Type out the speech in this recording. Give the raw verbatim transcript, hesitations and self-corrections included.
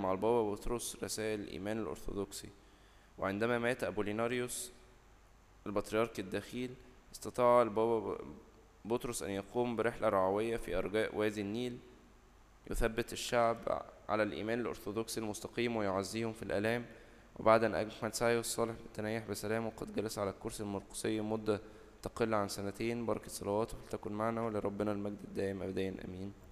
مع البابا بطرس رسائل الإيمان الأرثوذكسي. وعندما مات أبوليناريوس البطريرك الدخيل، استطاع البابا بطرس أن يقوم برحلة رعوية في أرجاء وادي النيل، يثبت الشعب على الإيمان الأرثوذكسي المستقيم ويعزيهم في الآلام. وبعد أن أكمل سعيه الصالح بالتنيح بسلام، وقد جلس على الكرسي المرقسي مدة تقل عن سنتين، بركة صلواته فلتكن معنا ولربنا المجد الدائم أبديا آمين.